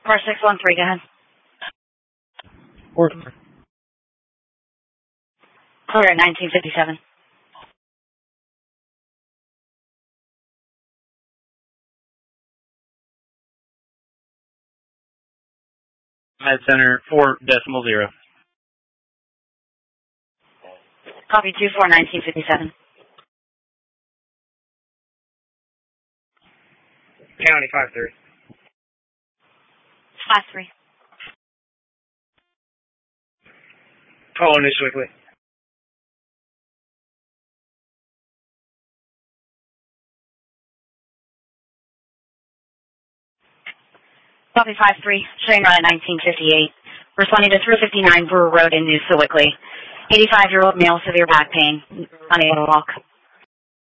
4613, go ahead. 4. Clear at 1957. Med Center 4.0. Copy 241957. County 5-3. 5-3. Call News Weekly. Copy 5-3, showing run at 1958. Responding to 359 Brewer Road in News Weekly. 85-year-old male, severe back pain, unable to walk.